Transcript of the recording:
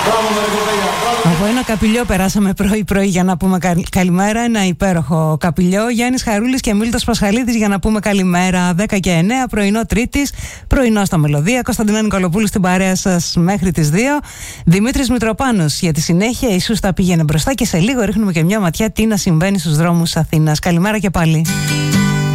Από ένα καπηλιό περάσαμε πρωί-πρωί για να πούμε καλημέρα. Ένα υπέροχο καπηλιό. Γιάννης Χαρούλης και Μίλτος Πασχαλίδης για να πούμε καλημέρα. 10 και 9, πρωινό Τρίτης, πρωινό στα Μελωδία. Κωνσταντίνα Νικολοπούλου στην παρέα σας μέχρι τις 2. Δημήτρης Μητροπάνος για τη συνέχεια. Η Σούστα πήγαινε μπροστά και σε λίγο ρίχνουμε και μια ματιά τι να συμβαίνει στους δρόμους Αθήνας. Καλημέρα και πάλι.